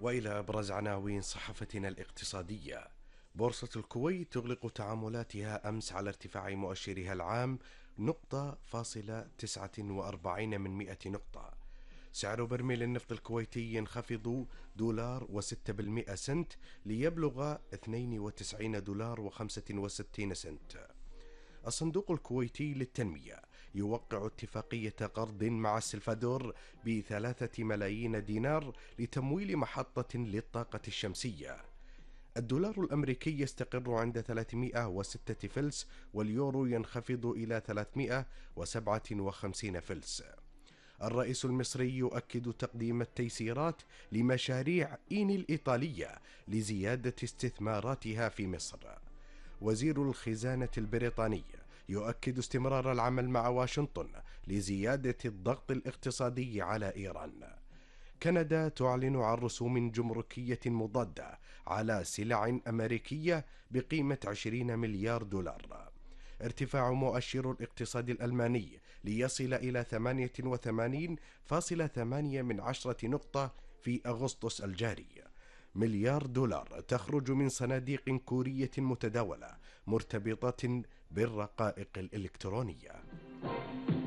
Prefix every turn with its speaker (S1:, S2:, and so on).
S1: وإلى أبرز عناوين صحفتنا الاقتصادية. بورصة الكويت تغلق تعاملاتها أمس على ارتفاع مؤشرها العام 0.49 نقطة. سعر برميل النفط الكويتي ينخفض $1.06 ليبلغ $92.65. الصندوق الكويتي للتنمية يوقع اتفاقية قرض مع السلفادور ب3 ملايين دينار لتمويل محطة للطاقة الشمسية. الدولار الأمريكي يستقر عند 306 فلس، واليورو ينخفض إلى 357 فلس. الرئيس المصري يؤكد تقديم التيسيرات لمشاريع إيني الإيطالية لزيادة استثماراتها في مصر. وزير الخزانة البريطاني يؤكد استمرار العمل مع واشنطن لزيادة الضغط الاقتصادي على إيران. كندا تعلن عن رسوم جمركية مضادة على سلع أمريكية بقيمة 20 مليار دولار. ارتفاع مؤشر الاقتصاد الألماني ليصل إلى 88.8 نقطة في أغسطس الجاري. مليار دولار تخرج من صناديق كورية متداولة مرتبطة بالرقائق الإلكترونية.